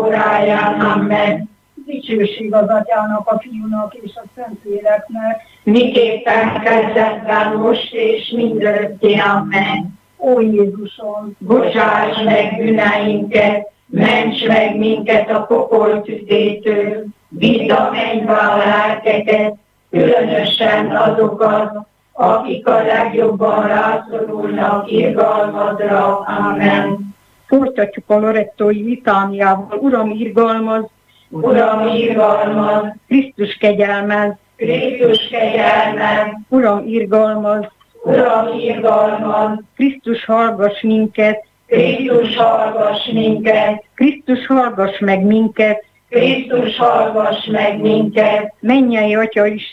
óráján. Amen. Dicsőség az Atyának, a Fiúnak és a Szentléleknek, miképpen kezdetben, most és mindörökké. Amen. Ó Jézusom, Bocsáss meg bűneinket, ments meg minket a pokol tüzétől, vidd a mennybe a lelkeket, különösen azokat, akik a legjobban rászorulnak irgalmadra. Amen. folytatjuk a lorettói litániával. Uram, irgalmaz, Uram, irgalmaz, Krisztus kegyelmez, Krisztus kegyelmez, Uram, irgalmaz, Uram, irgalmaz, Krisztus hallgass minket, Krisztus hallgass minket, Krisztus hallgass meg minket, Krisztus hallgass meg minket, mennyei Atya